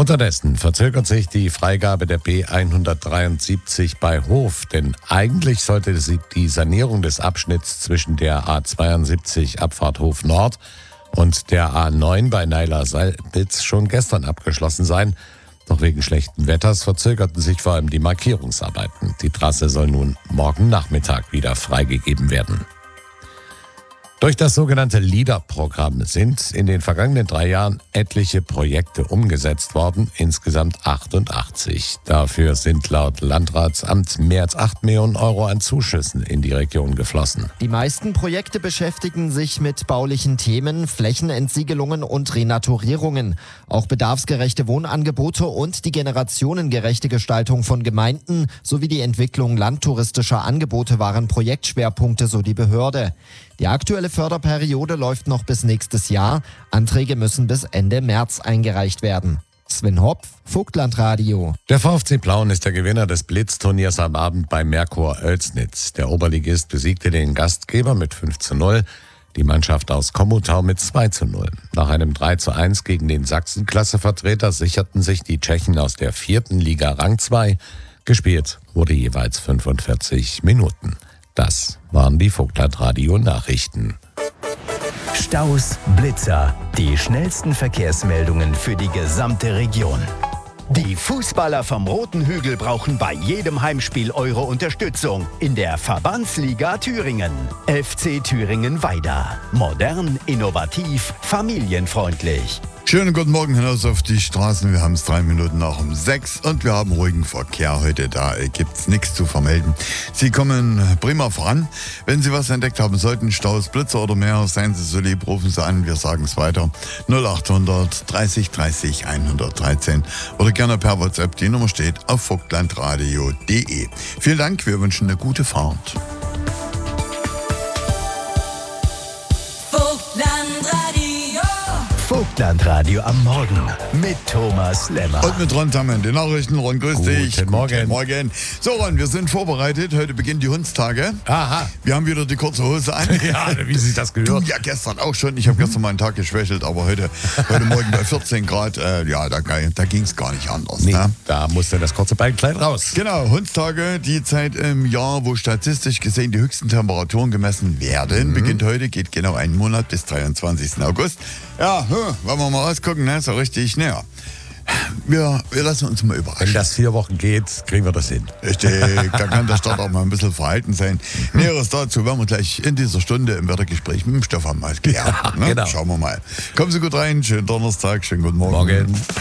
Unterdessen verzögert sich die Freigabe der B173 bei Hof, denn eigentlich sollte die Sanierung des Abschnitts zwischen der A72 Abfahrt Hof Nord und der A9 bei Neiler-Salbitz schon gestern abgeschlossen sein. Doch wegen schlechten Wetters verzögerten sich vor allem die Markierungsarbeiten. Die Trasse soll nun morgen Nachmittag wieder freigegeben werden. Durch das sogenannte LEADER-Programm sind in den vergangenen 3 Jahren etliche Projekte umgesetzt worden, insgesamt 88. Dafür sind laut Landratsamt mehr als 8 Millionen Euro an Zuschüssen in die Region geflossen. Die meisten Projekte beschäftigen sich mit baulichen Themen, Flächenentsiegelungen und Renaturierungen. Auch bedarfsgerechte Wohnangebote und die generationengerechte Gestaltung von Gemeinden sowie die Entwicklung landtouristischer Angebote waren Projektschwerpunkte, so die Behörde. Die aktuelle Förderperiode läuft noch bis nächstes Jahr. Anträge müssen bis Ende März eingereicht werden. Sven Hopf, Vogtlandradio. Der VfC Plauen ist der Gewinner des Blitzturniers am Abend bei Merkur Oelsnitz. Der Oberligist besiegte den Gastgeber mit 5:0, die Mannschaft aus Komotau mit 2:0. Nach einem 3:1 gegen den Sachsen-Klasse-Vertreter sicherten sich die Tschechen aus der 4. Liga Rang 2. Gespielt wurde jeweils 45 Minuten. Das waren die Vogtlandradio-Nachrichten. Staus, Blitzer, die schnellsten Verkehrsmeldungen für die gesamte Region. Die Fußballer vom Roten Hügel brauchen bei jedem Heimspiel eure Unterstützung in der Verbandsliga Thüringen. FC Thüringen Weida. Modern, innovativ, familienfreundlich. Schönen guten Morgen hinaus auf die Straßen. Wir haben es 3 Minuten nach um 6 und wir haben ruhigen Verkehr heute. Da gibt's nichts zu vermelden. Sie kommen prima voran. Wenn Sie was entdeckt haben sollten, Staus, Blitzer oder mehr, seien Sie so lieb, rufen Sie an. Wir sagen es weiter. 0800 30 30 113 oder gerne per WhatsApp. Die Nummer steht auf vogtlandradio.de. Vielen Dank. Wir wünschen eine gute Fahrt. Vogtlandradio am Morgen mit Thomas Lemmer. Und mit Ron Tammen, die Nachrichten. Ron, grüß dich. Guten Morgen. Guten Morgen. So, Ron, wir sind vorbereitet. Heute beginnen die Hundstage. Aha. Wir haben wieder die kurze Hose an. Ja, wie sich das gehört. Du ja gestern auch schon. Ich habe gestern mal einen Tag geschwächelt, aber heute Morgen bei 14 Grad, da ging es gar nicht anders. Nee, Ne? da musste das kurze Beinkleid raus. Genau, Hundstage, die Zeit im Jahr, wo statistisch gesehen die höchsten Temperaturen gemessen werden, beginnt heute, geht genau einen Monat bis 23. August. Ja, wollen wir mal rausgucken, ne? So richtig, naja. Wir lassen uns mal Wenn überraschen. das 4 Wochen geht, kriegen wir das hin. Richtig, da kann der Start auch mal ein bisschen verhalten sein. Näheres dazu werden wir gleich in dieser Stunde im Wettergespräch mit dem Stefan mal klären. Ja, ne? genau. Schauen wir mal. Kommen Sie gut rein, schönen Donnerstag, schönen guten Morgen. Morgen.